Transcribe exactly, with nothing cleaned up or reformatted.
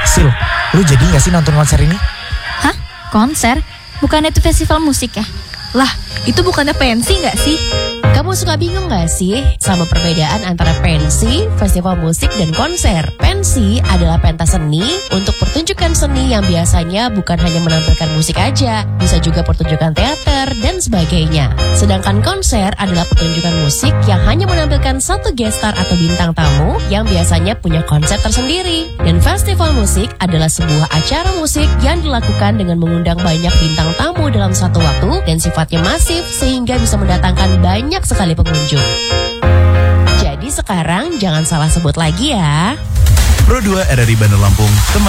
Sil, lu jadi gak sih nonton konser ini? Hah? Konser? Bukannya itu festival musik ya? Lah, itu bukannya pensi gak sih? Kamu suka bingung gak sih sama perbedaan antara pensi, festival musik, dan konser? Pensi adalah pentas seni untuk pertunjukan seni yang biasanya bukan hanya menampilkan musik aja, bisa juga pertunjukan teater dan sebagainya. Sedangkan konser adalah pertunjukan musik yang hanya menampilkan satu guest star atau bintang tamu yang biasanya punya konsep tersendiri. Dan festival musik adalah sebuah acara musik yang dilakukan dengan mengundang banyak bintang tamu dalam satu waktu dan sifatnya masif sehingga bisa mendatangkan banyak sekali pengunjung. Jadi sekarang jangan salah sebut lagi ya. Pro dua R R I Bandar Lampung, teman